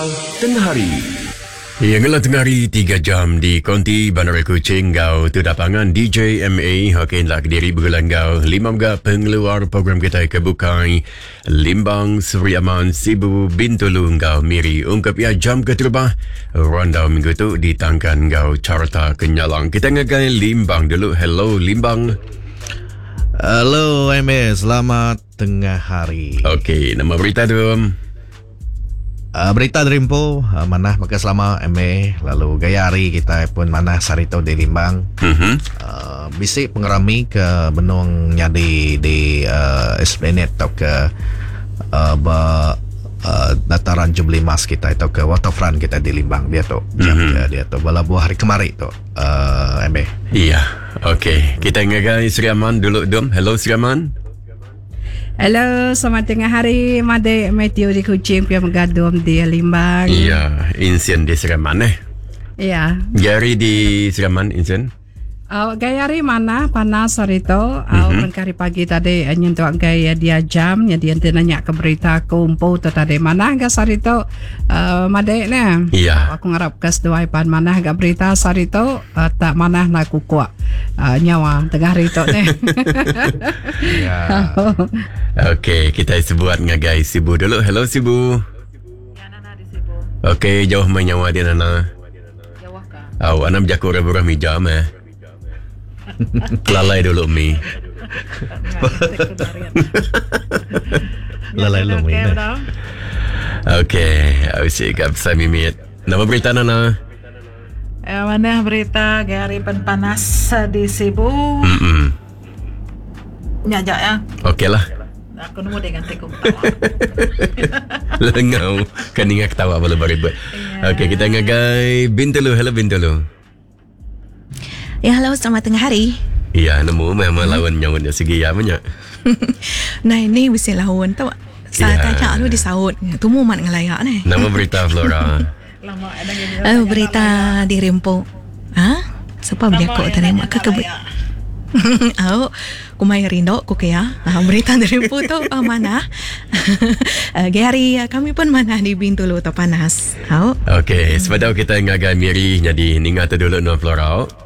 Tengah Hari. Yang tengah hari 3 jam di Konti Bandar Kuching Gau terdapangan DJ MA Hakinlah Kediri Bergulan Gau 5 mga pengeluar program kita kebukai Limbang Seri Aman Sibu Bintulu Gau Miri ungkap ya jam keterubah ronda minggu tu ditangkan Gau Carta Kenyalang. Kita ngagai Limbang dulu. Hello Limbang. Halo MA, selamat tengah hari. Okey, nama berita tu. Berita Dreampo, manah maka selama MA lalu gaya hari kita pun manah sarito di Limbang. Bisik pengerami ke benungnya di Esplanade atau ke dataran Jublimas kita atau ke waterfront kita di Limbang dia tu. Dia tu bala buah hari kemarin tu MA. Iya, okey. Kita ngagai Sri Aman dulu dom. Hello Sri Aman. Hello, selamat tengah hari. Made Matthew di Kuching yang menggadum di Limbang. Iya, insiden di Seraman Iya. Gary di Seraman insiden. Gaya hari mana panas hari tu. Berkari pagi tadi nyentuh gaya dia jam. Jadi dia nanya ke berita kumpul tu tadi mana gak hari tu. Made ni. Iya. Aku ngarap kes dua ipan mana gak berita hari tu tak mana nak kukuak nyawa tengah hari tu ni. Ya. Okey, kita sebuat ngagai Sibu dulu. Hello Sibu. Ya, Nana di Sibu. Okey, jauh menyawa dia Nana. Jauh kah? Anak berjaku rebuh mi jam Lalai dulu mi. Lalai lu mi. Okey, asyik kap samimit. Nama berita Nana. Mana berita gari panas di Sibu. Nyajak ya. Okey lah. Aku nemu dengan tekuk tawa. Lengau. Kan ingat ketawa boleh beribut. Okey, kita ngagai Bintulu. Hello Bintulu. Ya, halo, selamat tengah hari. Iya, nemu memang lawan nyawut segi ya banyak. Nah, ini bisa lawan tau. Saya tanya lu di saut. Tu mu mat ngelayak ni. Nama berita Flora. Lama ada yang Berita di Rempo. Siapa dia kok terima ke kebut? Kumai rindo ko kaya. Berita di Rempo tu mana? Gary, kami pun mana di Bintulu tu panas. Okey, sebab kita ngagai Miri jadi ningat dulu no Flora.